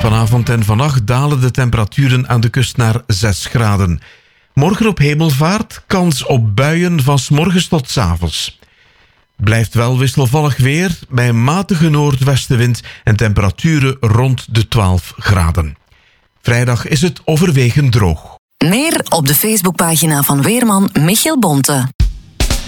Vanavond en vannacht dalen de temperaturen aan de kust naar 6 graden. Morgen op Hemelvaart kans op buien van 's morgens tot 's avonds. Blijft wel wisselvallig weer bij een matige noordwestenwind en temperaturen rond de 12 graden. Vrijdag is het overwegend droog. Meer op de Facebookpagina van weerman Michiel Bonte.